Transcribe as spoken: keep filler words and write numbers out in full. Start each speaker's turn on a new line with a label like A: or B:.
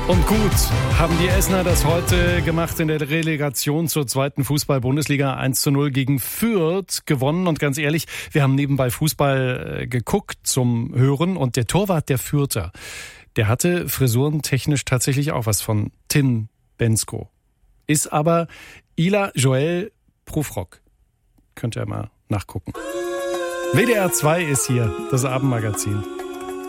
A: Und gut haben die Essener das heute gemacht in der Relegation zur zweiten Fußball-Bundesliga. eins zu null gegen Fürth gewonnen. Und ganz ehrlich, wir haben nebenbei Fußball äh, geguckt zum Hören. Und der Torwart der Fürther, der hatte frisurentechnisch tatsächlich auch was von Tim Bensko. Ist aber Ila Joel Prufrock. Könnt ihr mal nachgucken. W D R zwei ist hier, das Abendmagazin.